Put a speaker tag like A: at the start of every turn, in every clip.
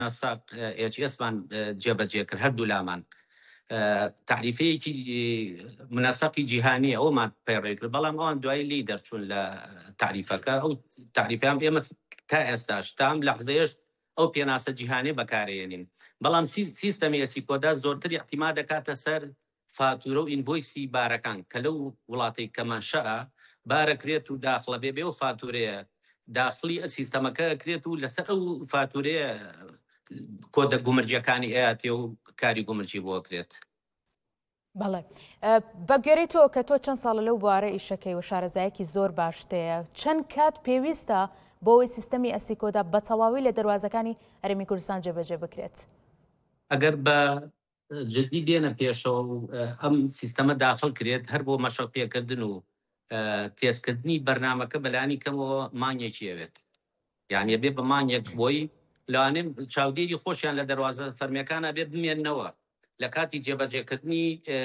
A: منسق HSمان جێبەجێ کرد هەردوو لامان تعریفەیەکی منسەقی جیهانی ئەومان پەیڕێ کرد بەڵام ئەوان دوای لی دەرچوون لە تعریفەکە ئەو تعریفیان ئێمە تا ئێستاش تام لەحزەیەش ئەو پێناسە جیهانی بەکارێنین بەڵام سیستەمی ئەسیکۆدا زۆرتر احتیما دەکاتە سەر فاتورە و ئینڤۆیسی بارەکان کە لەو وڵاتی کەمانشەە بارەکرێت و داخڵە بێ و فاتورەیە داخلی سیستەمەکە کرێت و لەسەر ئەو فاتورەیە کۆدە گومرجەکانی ئااتێ و کاری گومرجی بۆ کرێت.
B: بەڵێ بەگوێرەی تۆ کە تۆ چەند ساڵە لەو بوارە ئیشەکەی و شارەزایەکی زۆر باشتەیە چەند کات پێویستە بۆ ئەوەی سیستەمی ئەسیکۆدا بە تەواوی لە دەواازەکانی هەرێمی کوردستان جێبەجێ بکرێت؟
A: ئەگەر بە جدی بێنە پێشەوە ئەم سیستەمە داخل کرێت هەر بۆ مەشق پێکردن و تێزکردنی بەرنامەکە بەلانی کەمەوە مانگێکی ئەوێت یعنی بێ بە مانگێک بۆی لەوانێ چاودێری خۆشیان لە دەواازە فەرمیەکانە بێ بمێننەوە لە کاتی جێبەجێکردنی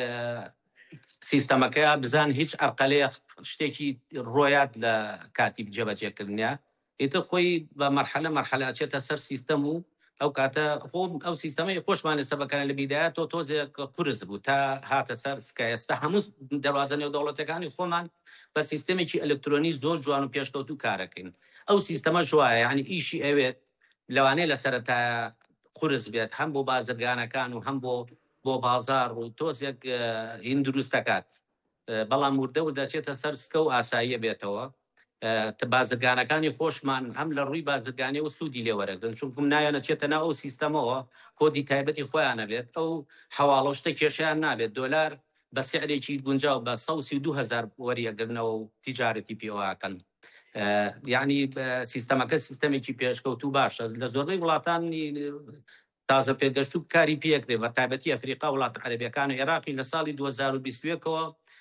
A: سیستەمەکەی بزان هیچ ئەرقەلەیە شتێکی ڕۆیات لە کاتی جێبەجێکردنیە ئیتر خۆی بە مەرحەلە چێتە سەر سیستەم و ئەو کاتە خۆم ئەو سیستەمەی خۆشمان لەسەر بەکارە لە بیدایە تۆ تۆزێک قورس بوو تا هاتە سەر سکە ئێستا هەموو دەواازە نێودەوڵەتەکانی خۆمان بە سیستەمێکی ئەلکترۆنی زۆر جوان و پێشکەوتوو کارەکەین ئەو سیستەمە شوایە یعنی ئیشی ئەوێت لەوانەیە لە سەرەتایە قورس بێت هەم بۆ بازرگانەکان و هەم بۆ بازار و تۆزێک هین دروست دەکات بەڵام وردە و دەچێتە سەر سکە و ئاساییە بێتەوە بازرگانەکانی خۆشمان هەم لە ڕووی بازرگانی و سوودی لێوەرەگرن چونکم نایەنە چێتە ناو ئەو سیستەمەوە کۆدی تایبەتی خۆیانە بێت ئەو حواڵۆشتە کێشیان نابێت دۆلار بە سعرێکی گونجاو بە 132,000 وەریەگرنەوە و تیجارەتی پێوەکەن یعنی سیستەمەکە سیستەمێکی پێشکەوتوو باشە لە زۆربەی وڵاتانی تازە پێگەشتوو کاری پێکرێ بە تایبەتی ئەفریقا وڵات عەرەبیەکان و عێراقی لە ساڵی 2021ەوە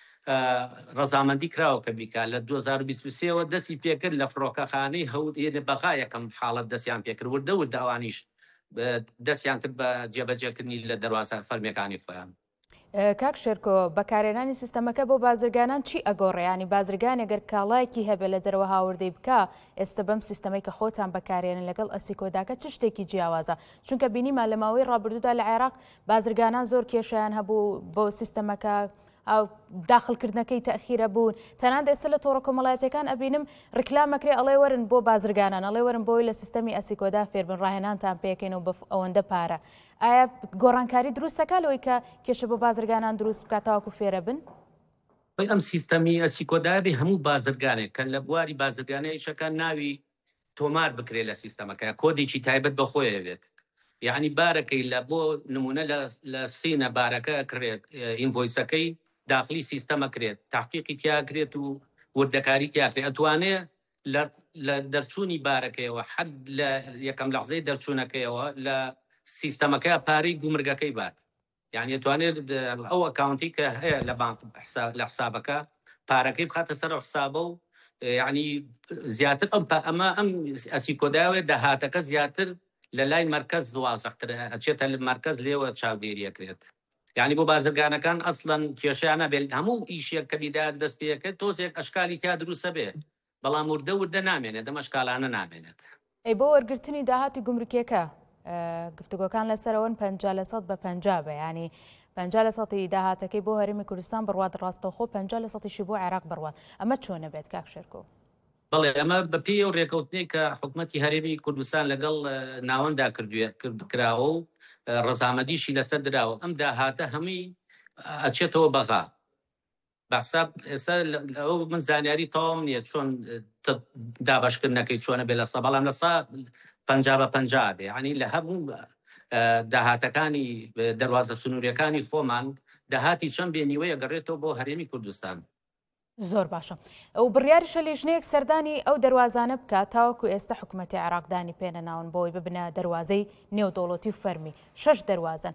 A: ڕەزامەندی کراوە کە بیکا لە 2023ەوە دەستی پێکرد لە فڕۆکەخانەی هەولێنە بەغا یەکەم حاڵەت دەستیان پێکرد وردە ئەوانیش دەستیان کرد بە جێبەجێکردنی لە دەواازە فەرمیەکانی خۆیان.
B: کاک شێرکۆ بەکارهێنانی سیستەمەکە بۆ بازرگانان چی ئەگۆڕێیانی بازرگان ئەگەر کاڵایەکی هەبێت لە دەرەوە هاوردەی بکە ئێستا بەم سیستەمەی کە خۆتان بەکارهێنن لەگەڵ ئەسیکۆداکە چ شتێکی جیاوازە چونکە بینیمان لە ماوەی ڕابردوودا لە عێراق بازرگانان زۆر کێشیان هەبوو بۆ سیستەمەکە داخلکردنەکەی تەخیرە بوون تەنان ئێستا لە تۆڕە کۆمەڵایەتەکان ئەبینم ڕکلامەکرێ ئەڵێ وەرن بۆ بازرگانان ئەڵێ وەرن بۆی لە سیستەمی ئەسیکۆدا فێربن ڕاهێنانتان پێکەین و ئەوەندە پارە ئایا گۆڕانکاری دروستەکە لەوەی کە کێشە بۆ بازرگانان دروست بکاتەوەکو فێرە بن؟
A: ئەم سیستەمی ئەسیکۆدا بێ هەموو بازرگانێک کە لە بواری بازرگانەیەشەکان ناوی تۆمار بکرێت لە سیستەمەکە کۆدێکی تایبەت بەخۆیە بێت یعنی بارەکەی لە بۆ نمونە لە سینە بارەکە کڕێت ئینڤۆیسەکەی داخلی سیستەمە کرێت تحقیقی تیاکرێت و وردەکاری تیاکرێت ئەتوانێ لە دەرچوونی بارەکەیەوە حد لە یەکەم لەحزەی دەرچوونەکەیەوە لە سیستەمەکە پارەی گومرگەکەی بات یعنی ئەتوانێت ئەو ئەکاونتی کە هەیە لە بانک لە حسابەکە پارەکەی بخاتە سەر حسابە و یعنی زیاتر ئەمە ئەم ئەسیکۆداوێ داهاتەکە زیاتر لە لای مرکز وازەحتر ئەچێتە لە مرکز لێوە چاودێریەکرێت یعنی بۆ بازرگانەکان ئەسڵەن کێشیانە بێت هەموو ئیشێک کە بیدات دەست پێەکەێت تۆزێک ئەشکالی تا دروستە بێت بەڵام وردە نامێنێت دەم ئەشکالانە نامێنێت
B: ئەی بۆ وەرگرتنی داهاتی گومرکێکە گفتوگۆکان لەسەرەوەن 50% بە 50 بە ینی 50% داهاتەکەی بۆ هەرێمی کوردستان بڕوات ڕاستەوخۆ 50%شی بۆ عێراق بڕوات ئەمە چۆنە بێت کاک شێرکۆ؟
A: بەڵێ ئەمە بەپێ و ڕێکەوتنەی کە حکوومەتی هەرێمی کوردستان لەگەڵ ناوەندا کراوە و ڕەزامەندیشی لەسەر دراوە ئەم داهاتە هەمووی ئەچێتەوە بەغا بەحساب ئێستا من زانیاری تەواو نییە چۆن دابەشکردنەکەی چۆنە بێت لە بەڵام لە 50 بێ ینی لە هەموو داهاتەکانی دەواازە سنووریەکانی خۆمان داهاتی چەند بێنیوەیە گەڕێتەوە بۆ هەرێمی کوردستان.
B: زۆر باشە ئەو بڕیاریشە لێژنەیەک سەردانی ئەو دەواازانە بکات تاوەکو ئێستا حکوومەتی عێراقدانی پێنە ناون بۆی ببنە دەواازەی نێودەوڵەتی و فەرمی 6 دەواازن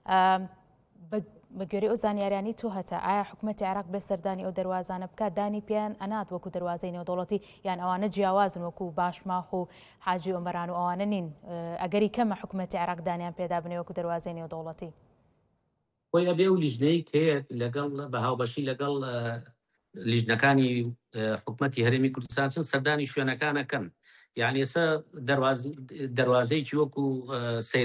B: بە گوێرەی ئەو زانیاریانی تو هەتا ئایا حکوومەتی عێراق بێ سەردانی ئەو دەواازانە بکات دانی پێیان ئەنات وەکو دەواازەی نێودەوڵەتی یان ئەوانە جیاوازن وەکو باشماخ و حاجی ئۆمەران و ئەوانە نین ئەگەری کەمە حکوومەتی عێراق دانیان پێدا بنێ وەکو دەواازەی نێودەوڵەتی
A: خۆی ئەبێ و لیژنەی کێت لەگەڵ بە هاوبەشی لەگەڵ لیژنەکانی حکوومەتی هەرێمی کوردستان چەند سەردانی شوێنەکانەکەن یعنی ئێستا دەواازەیەکی وەکو